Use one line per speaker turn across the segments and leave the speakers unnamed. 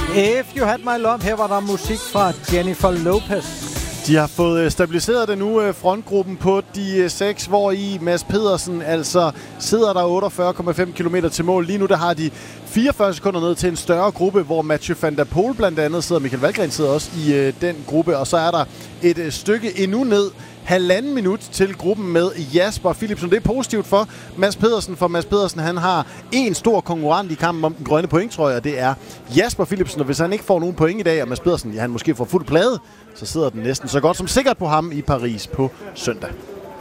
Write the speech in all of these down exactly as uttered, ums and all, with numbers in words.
If You Had My Love. Her var der musik fra Jennifer Lopez.
De har fået stabiliseret den nu, frontgruppen på de seks, hvor i Mads Pedersen altså sidder der otteogfyrre komma fem kilometer til mål. Lige nu der har de fireogfyrre sekunder ned til en større gruppe, hvor Mathieu van der Poel blandt andet sidder. Michael Valgren sidder også i øh, den gruppe, og så er der et øh, stykke endnu ned. Halvanden minut til gruppen med Jasper Philipsen. Det er positivt for Mads Pedersen, for Mads Pedersen han har en stor konkurrent i kampen om den grønne pointtrøje, og det er Jasper Philipsen. Og hvis han ikke får nogen point i dag, og Mads Pedersen ja, han måske får fuld plade, så sidder den næsten så godt som sikkert på ham i Paris på søndag.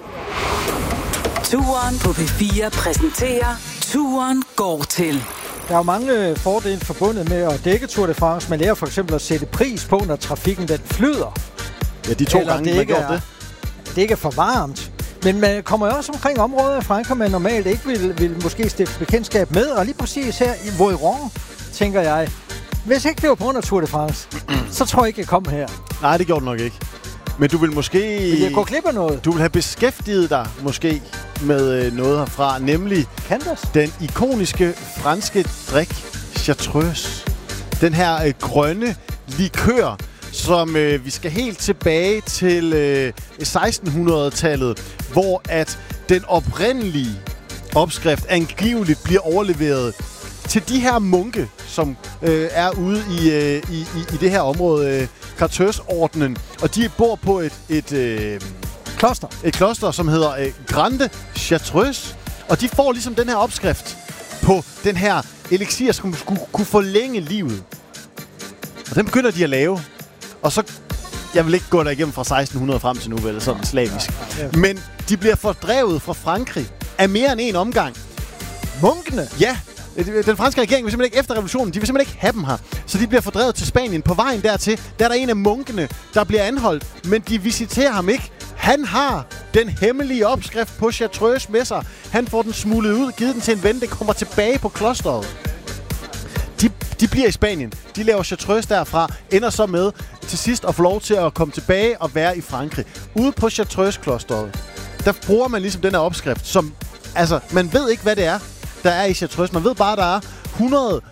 Turen på P fire præsenterer Turen går til.
Der er jo mange fordele forbundet med at dække Tour de France. Man lærer for eksempel at sætte pris på, når trafikken den flyder.
Ja, de to Eller gange, man gjorde det.
Det ikke er for varmt. Men man kommer jo også omkring områder i Frankrig, man normalt ikke vil, vil måske stifte bekendtskab med. Og lige præcis her i Voiron, tænker jeg, hvis ikke det var på grund af Tour de France, så tror jeg ikke, jeg kom her.
Nej, det gjorde du nok ikke. Men du vil måske...
Vil jeg gå glip af noget?
Du vil have beskæftiget dig måske med noget herfra, nemlig
Canvas.
Den ikoniske franske drik Chartreuse. Den her øh, grønne likør, som øh, vi skal helt tilbage til øh, sekstenhundredetallet, hvor at den oprindelige opskrift angiveligt bliver overleveret til de her munke, som øh, er ude i, øh, i, i, i det her område, øh, Carteuse-ordenen, og de bor på et, et, øh,
kloster.
et kloster, som hedder øh, Grande Chartreuse, og de får ligesom den her opskrift på den her elixir, som skulle kunne forlænge livet. Og den begynder de at lave. Og så, jeg vil ikke gå der igennem fra seksten hundrede frem til nu, vel, sådan slavisk. Men de bliver fordrevet fra Frankrig af mere end en omgang.
Munkene?
Ja, den franske regering vil simpelthen ikke, efter revolutionen, de vil simpelthen ikke have dem her. Så de bliver fordrevet til Spanien. På vejen dertil, der er der en af munkene, der bliver anholdt, men de visiterer ham ikke. Han har den hemmelige opskrift på Chartreuse med sig. Han får den smuglet ud, givet den til en ven, den kommer tilbage på klosteret. De, de bliver i Spanien. De laver Chartreuse derfra, ender så med til sidst at få lov til at komme tilbage og være i Frankrig. Ude på Chartreuse-klosteret, der bruger man ligesom den her opskrift, som, altså, man ved ikke, hvad det er, der er i Chartreuse. Man ved bare, der er hundrede